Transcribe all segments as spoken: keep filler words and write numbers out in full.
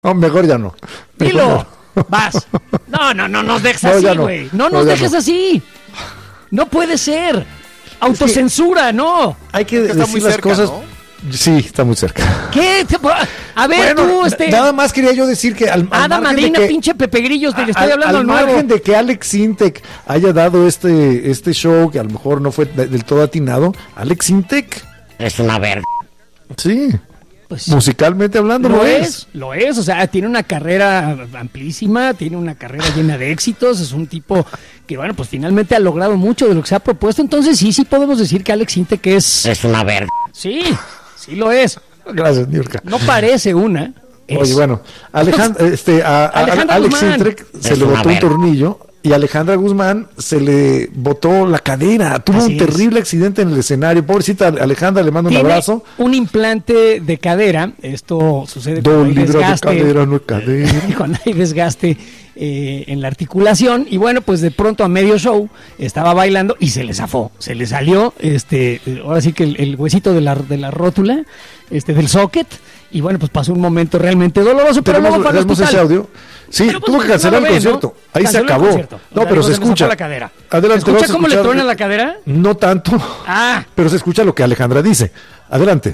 No, mejor ya no. Mejor Dilo, ya no. vas. No, no, no nos dejes No, así, ya no. güey. No, No, nos ya dejes no. así. No puede ser. Autocensura, no. Hay que Está decir muy las cerca, cosas. ¿no? Sí, está muy cerca. ¿Qué? Te- A ver, Bueno, tú, este. nada más quería yo decir que al, al Ada margen de Madrina, que- pinche Pepe Grillos, te le estoy al- hablando al al nuevo. margen de que Alex Sintek haya dado este, este show que a lo mejor no fue de- del todo atinado, Alex Sintek, Es una verga. sí, Pues, musicalmente hablando lo lo es, es. lo es, o sea, tiene una carrera amplísima, tiene una carrera llena de éxitos, es un tipo que, bueno, pues finalmente ha logrado mucho de lo que se ha propuesto, entonces sí, sí podemos decir que Alex Sintek es... Es una verga. Sí, sí lo es. Gracias, Niurka. No parece una. es- Oye, bueno, Alejandra, este, a, a- Alejandra Alex Guzmán. Sintek se Es le una botó un verga. tornillo y a Alejandra Guzmán se le botó la cadera. Tuvo Así un es. terrible accidente en el escenario. Pobrecita Alejandra, le mando un Tiene abrazo. un implante de cadera, esto sucede Dos cuando hay libras de desgaste, cadera, no es cadera. cuando hay desgaste eh, en la articulación, y bueno, pues de pronto a medio show estaba bailando y se le zafó, se le salió, este, eh, ahora sí que el, el huesito de la, de la rótula, este, del socket, y bueno, pues pasó un momento realmente doloroso, pero ¿Tenemos, luego fue al tenemos ese hospital. audio? Sí, Pero, pues, tuvo que no cancelar lo el ves, ¿no? concierto. Ahí se Canceló el acabó. concierto. No, O sea, pero se se le zafó escucha. la cadera. Adelante, ¿Escucha vamos a cómo le escuchar- truena la cadera? No tanto, Ah, pero se escucha lo que Alejandra dice. Adelante.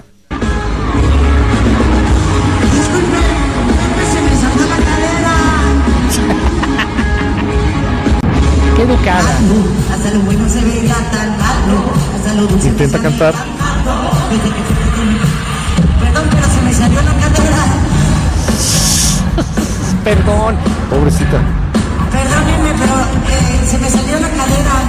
Disculpe, se me saltó la cadera. qué educada. Hasta lo bueno se veía tan malo. Hasta lo dulce Intenta me sabía cantar. tan malo. Desde que fuiste conmigo. Perdón, pero se me salió la cadera. Perdón. Pobrecita. Perdónenme, pero eh, se me salió la cadera.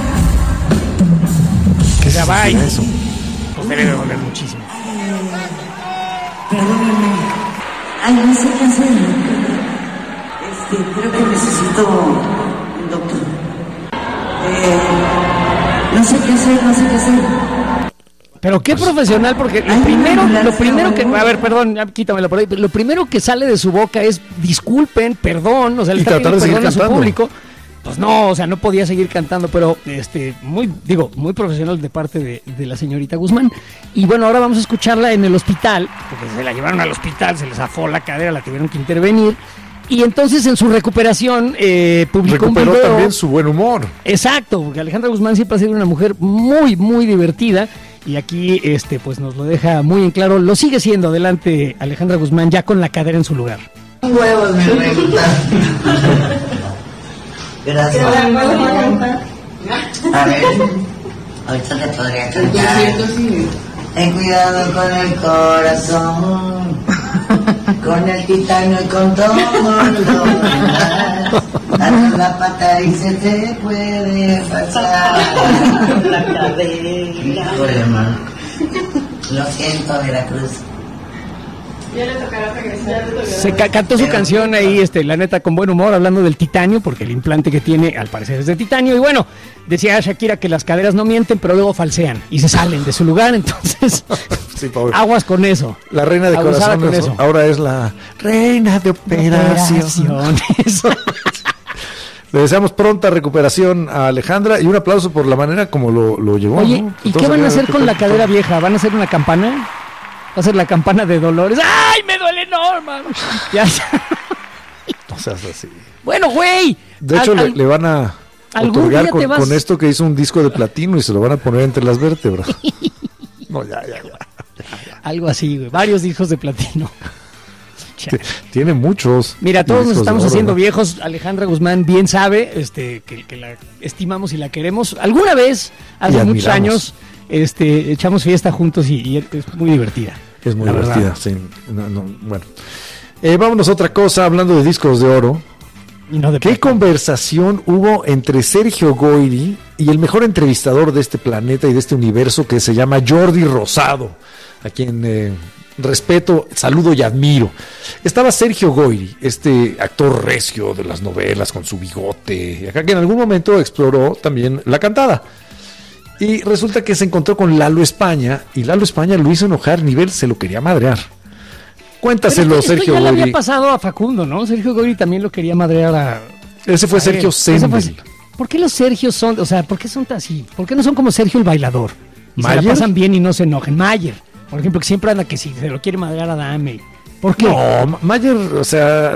¿Qué Ya va. significa eso? Pues debe de doler muchísimo. Perdónenme. Ay, no sé qué hacer. Este, creo que necesito un doctor. Eh, no sé qué hacer, no sé qué hacer. Pero qué profesional, porque lo Ay, primero, no, lo primero que, no. a ver, perdón, ya quítamelo por ahí, lo primero que sale de su boca es disculpen, perdón, o sea, le Y está tratar pidiendo de seguir perdón a su cantando. público. Pues no, o sea, no podía seguir cantando, pero este, muy, digo, muy profesional de parte de, de la señorita Guzmán. Y bueno, ahora vamos a escucharla en el hospital, porque se la llevaron al hospital, se le zafó la cadera, la tuvieron que intervenir. Y entonces en su recuperación eh, publicó Recuperó un video. también su buen humor. Exacto, porque Alejandra Guzmán siempre ha sido una mujer muy, muy divertida y aquí este pues nos lo deja muy en claro. Lo sigue siendo. Adelante, Alejandra Guzmán, ya con la cadera en su lugar. Huevos, mi reina. Gracias. A ver, ahorita te podría cantar. Ten cuidado con el corazón, con el titanio y con todo lo demás. Dale la pata y se te puede pasar la cadera. Híjole, hermano. Lo siento, Veracruz. Se ca- cantó su canción ahí, este, la neta, con buen humor, hablando del titanio, porque el implante que tiene, al parecer, es de titanio. Y bueno, decía Shakira que las caderas no mienten, pero luego falsean y se salen de su lugar. Entonces, Sí, pobre. aguas con eso. La reina de Abusada con corazones eso. ahora es la reina de operación. Operación, eso. Le deseamos pronta recuperación a Alejandra y un aplauso por la manera como lo, lo llevó. Oye, ¿no? ¿y Todos qué van a sabían hacer que con fue- la cadera vieja? ¿Van a hacer una campana? ¿Va a ser la campana de Dolores? ¡Ay, me duele Norma! Ya, ya. No seas así. Bueno, güey. De hecho, al- le, al- le van a algún otorgar día con, te vas- con esto que hizo un disco de platino y se lo van a poner entre las vértebras. No, ya, ya, ya. Algo así, güey. Varios discos de platino. T- Tiene muchos. Mira, todos nos discos de estamos oro, haciendo ¿no? viejos. Alejandra Guzmán bien sabe este, que, que la estimamos y la queremos. Alguna vez, hace Y muchos admiramos. años, este, echamos fiesta juntos y, y es muy divertida. Es muy la divertida, verdad. sí. No, no, bueno. Eh, vámonos a otra cosa, hablando de discos de oro. Y no de ¿Qué platino. conversación hubo entre Sergio Goyri y el mejor entrevistador de este planeta y de este universo que se llama Jordi Rosado, a quien eh, respeto, saludo y admiro? Estaba Sergio Goyri, este actor recio de las novelas con su bigote, y acá que en algún momento exploró también la cantada. Y resulta que se encontró con Lalo España y Lalo España lo hizo enojar, nivel se lo quería madrear. Pero Cuéntaselo, esto, esto Sergio ya le había Goyri. pasado a Facundo, ¿no? Sergio Goyri también lo quería madrear a... Ese fue a Sergio él. Ese fue- Sendel. ¿Por qué los Sergios son, o sea, por qué son así? ¿Por qué no son como Sergio el bailador? Y se ¿Mayer? la pasan bien y no se enojen. Mayer, por ejemplo, que siempre anda que si se lo quiere madrear a Dame. ¿Por qué? No, Mayer, o sea,